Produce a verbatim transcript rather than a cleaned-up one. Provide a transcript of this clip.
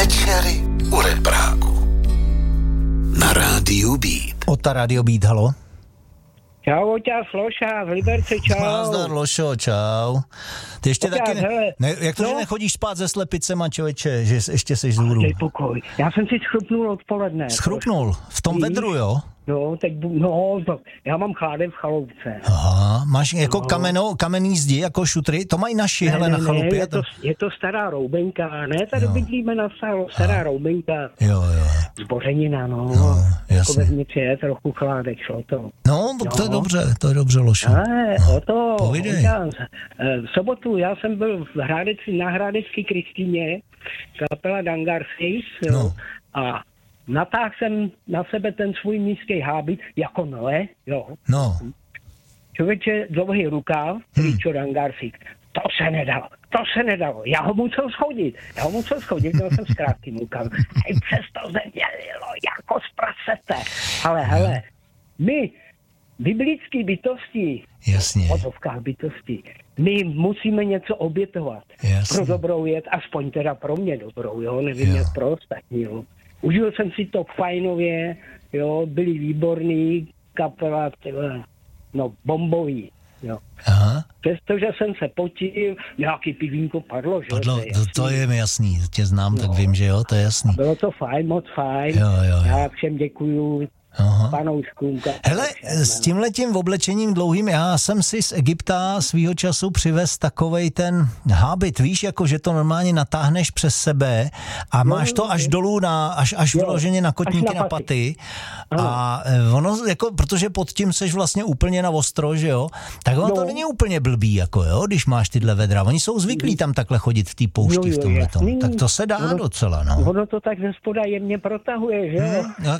Večery u Repráku. Na rádiu Beat. Ota rádio Beat, halo. Čau, Oťa, Sloša, v Liberci, čau. Nazdar, Lošo, čau. Ty ještě Oťa, taky, ne, hele, ne, jak to, no? že nechodíš spát se slepicema, člověče, že ještě jsi z důru. Dej pokoj, já jsem si schrupnul odpoledne. Schrupnul, v tom vedru, jo? No, teď, no, to, já mám chládev v chaloupce. Aha, máš jako No. kameno, kamenný zdi, jako šutry, to mají naši, Ne, hele, ne, na ne, chalupě. je to, je to stará roubenka, ne, tady Jo. bydlíme na Sálo, stará roubenka, Jo, jo. zbořenina, no, No, jako jasně. vevnitř je trochu chládek, šlo to. No, to je No. dobře, to je dobře, Lošo. Ale o to, povídej. Oťa, v sobotu já jsem byl v Hradeci, na Hradecké Kristýně, kapela Dangarsis, jo, No. a natáhl jsem na sebe ten svůj nízký hábit, jako nové, jo. No, Člověče, dlouhý rukáv, Richo Dangarsik. To se nedalo, to se nedalo. Já ho musel schodit, já ho musel schodit, měl jsem s krátkým rukávem. Hej, přesto zemělilo, jako z prasete. Ale hele, my, biblický bytosti, jasně, v odovkách bytosti, my musíme něco obětovat. Jasně. Pro dobrou věc, aspoň teda pro mě dobrou, jo, nevím Jo. jak pro ostatní, jo. Užil jsem si to fajnově, jo, byli výborný, kapela, tyhle, no, bombový, jo. aha. Přestože jsem se potil, nějaký pivínko padlo, že? Padlo, to je to, jasný. to je mi jasný, tě znám, tak vím, že jo, to je jasný. Bylo to fajn, moc fajn. Jo, jo, jo. Já všem děkuju, Aha. panouškům. Hele, s tímhletím oblečením dlouhým, já jsem si z Egypta svýho času přivez takovej ten hábit, víš, jako že to normálně natáhneš přes sebe a máš to až dolů, na, až, až Jo, vyloženě na kotníky, až na na paty. paty. A ono, jako, protože pod tím seš vlastně úplně na ostro, že jo, tak ono No. to není úplně blbý, jako jo, když máš tyhle vedra. Oni jsou zvyklí tam takhle chodit v té poušti Jo, jo, v tomhletom. jasný. Tak to se dá Ono- docela, no. Ono to tak ze spoda jemně protahuje, že jo? No,